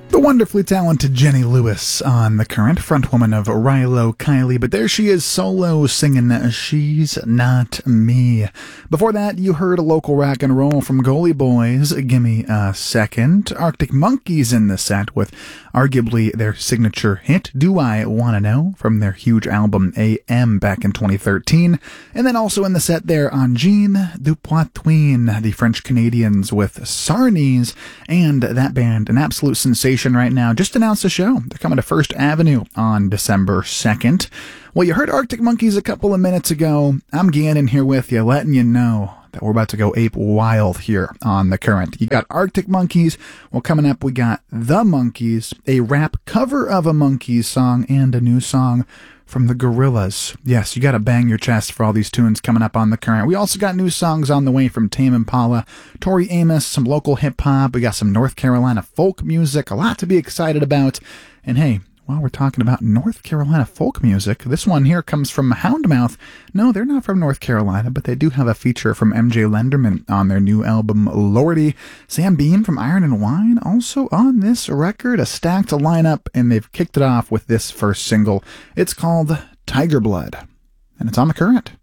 The wonderfully talented Jenny Lewis on the current, frontwoman of Rilo Kiley, but there she is solo singing She's Not Me. Before that, you heard a local rock and roll from Goalie Boys, Gimme a Second. Arctic Monkeys in the set with arguably their signature hit, Do I Wanna Know, from their huge album AM back in 2013. And then also in the set there on Jean du Poitvin, the French Canadians with Sarnies, and that band, an absolute sensation right now, just announced a show. They're coming to First Avenue on December 2nd. Well, you heard Arctic Monkeys a couple of minutes ago. I'm Gannon here with you, letting you know that we're about to go ape wild here on The Current. You got Arctic Monkeys. Well, coming up, we got The Monkees, a rap cover of a Monkees song, and a new song from the Gorillaz. Yes, you gotta bang your chest for all these tunes coming up on The Current. We also got new songs on the way from Tame Impala, Tori Amos, some local hip-hop, we got some North Carolina folk music, a lot to be excited about. And hey, while we're talking about North Carolina folk music, this one here comes from Houndmouth. No, they're not from North Carolina, but they do have a feature from MJ Lenderman on their new album, Lordy. Sam Bean from Iron and Wine also on this record, a stacked lineup, and they've kicked it off with this first single. It's called Tiger Blood, and it's on The Current.